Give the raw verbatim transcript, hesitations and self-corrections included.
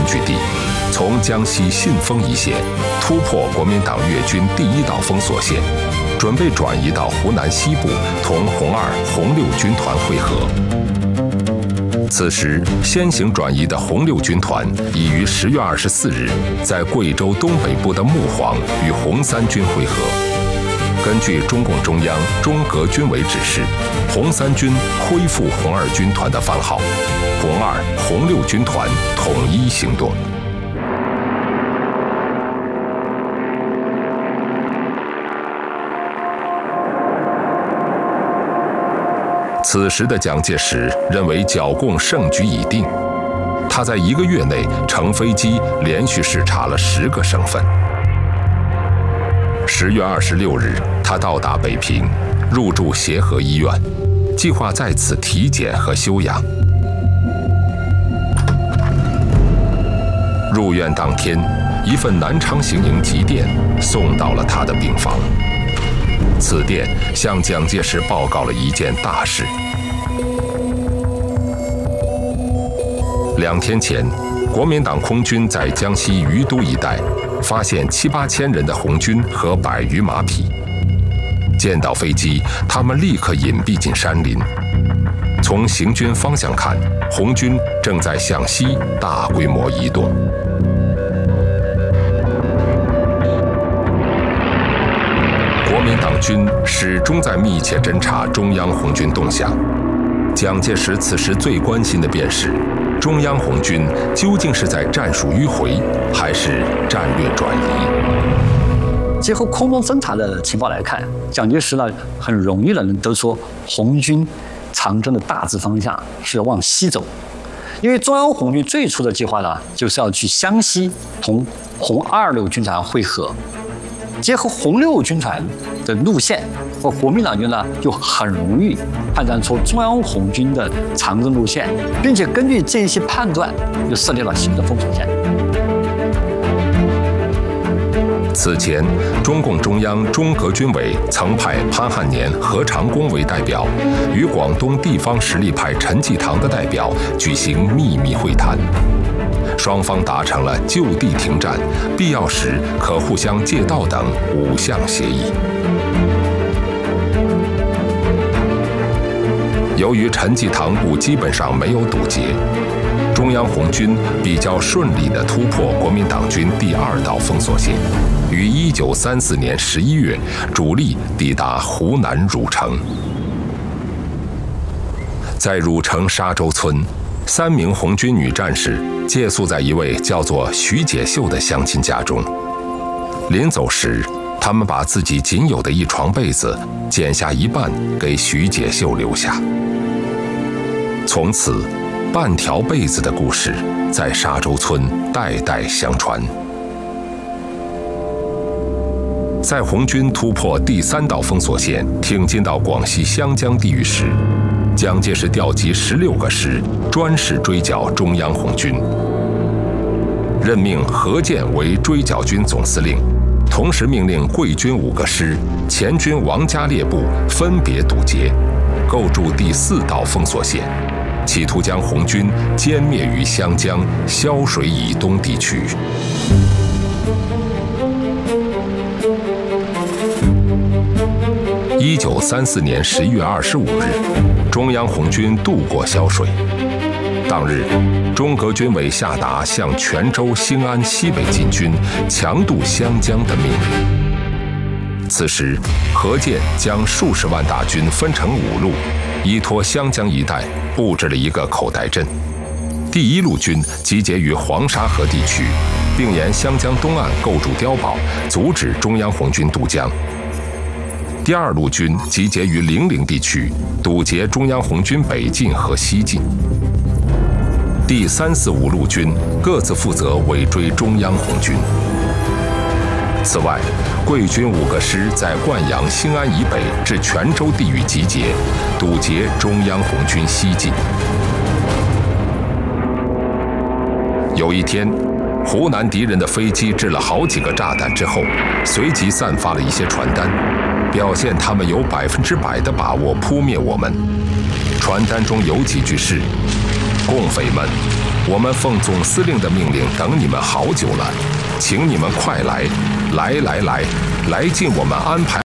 据地，从江西信丰一线突破国民党粤军第一道封锁线，准备转移到湖南西部同红二、红六军团会合。此时，先行转移的红六军团已于十月二十四日在贵州东北部的木黄与红三军会合。根据中共中央中革军委指示，红三军恢复红二军团的番号，红二、红六军团统一行动。此时的蒋介石认为剿共胜局已定，他在一个月内乘飞机连续视察了十个省份。十月二十六日，他到达北平，入住协和医院，计划在此体检和休养。入院当天，一份南昌行营急电送到了他的病房。此电向蒋介石报告了一件大事。两天前，国民党空军在江西余都一带发现七八千人的红军和百余马匹。见到飞机，他们立刻隐蔽进山林。从行军方向看，红军正在向西大规模移动。国民党军始终在密切侦察中央红军动向。蒋介石此时最关心的便是，中央红军究竟是在战术迂回，还是战略转移？ 结合空中侦察的情报来看，蒋介石呢很容易的能得出红军长征的大致方向是往西走，因为中央红军最初的计划呢就是要去湘西同红二六军团会合。结合红六军团的路线和国民党军呢，就很容易判断出中央红军的长征路线，并且根据这些判断，就设立了新的封锁线。 此前，中共中央中革军委曾派潘汉年、何长工为代表，与广东地方实力派陈济棠的代表举行秘密会谈。双方达成了就地停战、必要时可互相借道等五项协议。由于陈济棠部基本上没有堵截，中央红军比较顺利地突破国民党军第二道封锁线，于一九三四年十一月主力抵达湖南汝城。在汝城沙洲村，三名红军女战士借宿在一位叫做徐解秀的乡亲家中。临走时，他们把自己仅有的一床被子剪下一半给徐解秀留下。从此，半条被子的故事在沙洲村代代相传。在红军突破第三道封锁线，挺进到广西湘江地域时，蒋介石调集十六个师，专事追剿中央红军，任命何键为追剿军总司令，同时命令桂军五个师、前军王家烈部分别堵截，构筑第四道封锁线，企图将红军歼灭于湘江、潇水以东地区。一九三四年十一月二十五日，中央红军渡过潇水。当日，中革军委下达向泉州、兴安西北进军、强渡湘江的命令。此时，何键将数十万大军分成五路，依托湘江一带布置了一个口袋阵。第一路军集结于黄沙河地区，并沿湘江东岸构筑碉堡，阻止中央红军渡江。第二路军集结于零陵地区，堵截中央红军北进和西进。第三、四、五路军各自负责尾追中央红军。此外，桂军五个师在灌阳、兴安以北至泉州地域集结，堵截中央红军西进。有一天，湖南敌人的飞机掷了好几个炸弹之后，随即散发了一些传单，表现他们有百分之百的把握扑灭我们。传单中有几句是：共匪们， 我们奉总司令的命令等你们好久了，请你们快来，来来来，来进我们安排。